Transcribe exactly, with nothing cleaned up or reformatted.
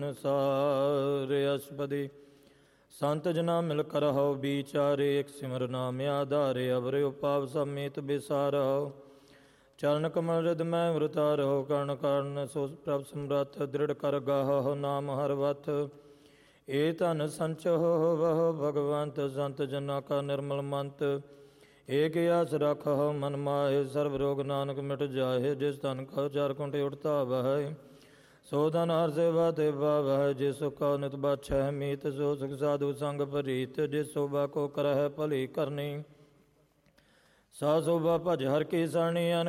ਸਾਰ ਅਸਪਦੀ ਸੰਤ ਜਨਾ ਮਿਲ ਕਰ ਹਉ ਵਿਚਾਰੇ, ਇਕ ਸਿਮਰ ਨਾਮ ਆਧਾਰੇ, ਅਵਰੇ ਉਪਾਵ ਸਮੇਤ ਬਿਸਾਰਹੁ। ਚਰਨ ਕਮਲ ਰਿਦ ਮੈਂ ਵਰਤਾਰਹੁ, ਕਰਨ ਕਾਰਨ ਸੋ ਪ੍ਰਭ ਸਮਰੱਥ, ਦ੍ਰਿੜ ਕਰ ਗਾਹਹੁ ਨਾਮ ਹਰ ਵਤ। ਏ ਧਨ ਸੰਚਹੁ ਵਹੁ ਭਗਵੰਤ, ਸੰਤ ਜਨਾ ਕਾ ਨਿਰਮਲ ਮੰਤ। ਏਕ ਆਸ ਰਖਹੁ ਮਨ ਮਾਹੇ, ਸਰਬ ਰੋਗ ਨਾਨਕ ਮਿਟ ਜਾਹੇ। ਜਿਸ ਧਨ ਕਉ ਚਾਰ ਕੁੰਟੇ ਉਠਤਾ ਵਹੈ, ਸੋ ਧਨ ਹਰ ਸੇਵਾ ਤੇ ਪਾਵਹਿ। ਜਿਸ ਸੁਖ ਕਉ ਨਿਤ ਬਾਛੈ ਮੀਤ, ਸੋ ਸੁਖ ਸਾਧੂ ਸੰਗ ਪ੍ਰੀਤ। ਜਿਸ ਸੋਭਾ ਕੋ ਕਰਹਿ ਭਲੀ ਕਰਨੀ, ਸਾ ਸੋਭਾ ਭਜ ਹਰ ਕੀ ਸਰਣੀ।